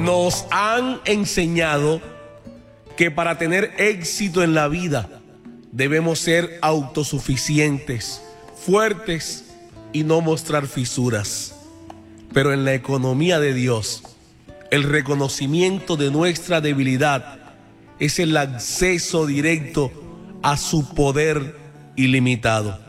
Nos han enseñado que para tener éxito en la vida debemos ser autosuficientes, fuertes y no mostrar fisuras. Pero en la economía de Dios, el reconocimiento de nuestra debilidad es el acceso directo a su poder ilimitado.